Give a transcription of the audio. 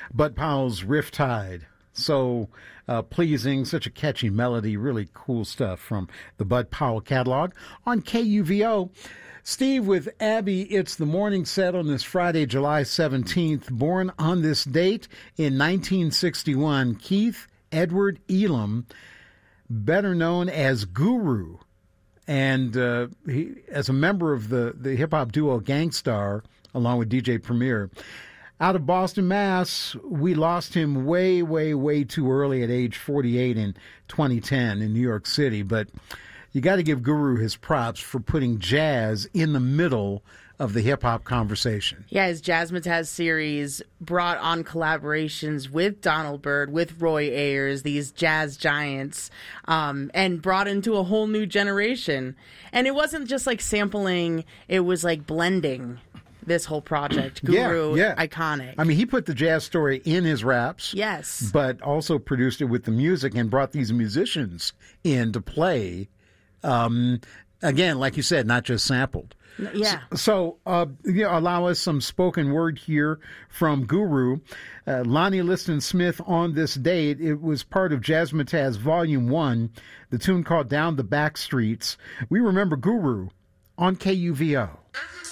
Bud Powell's Riptide. So pleasing, such a catchy melody, really cool stuff from the Bud Powell catalog on KUVO. Steve with Abby, it's the morning set on this Friday, July 17th. Born on this date in 1961, Keith Edward Elam, better known as Guru. And he, as a member of the hip-hop duo Gang Starr, along with DJ Premier. Out of Boston, Mass., we lost him way, way, way too early at age 48 in 2010 in New York City. But you got to give Guru his props for putting jazz in the middle of the hip-hop conversation. Yeah, his Jazzmatazz series brought on collaborations with Donald Byrd, with Roy Ayers, these jazz giants, and brought into a whole new generation. And it wasn't just like sampling, it was like blending this whole project. Guru, iconic. I mean, he put the jazz story in his raps. Yes. But also produced it with the music and brought these musicians in to play. Again, like you said, not just sampled. Yeah. So allow us some spoken word here from Guru. Lonnie Liston Smith on this date. It was part of Jazzmatazz Volume 1, the tune called Down the Back Streets. We remember Guru on KUVO.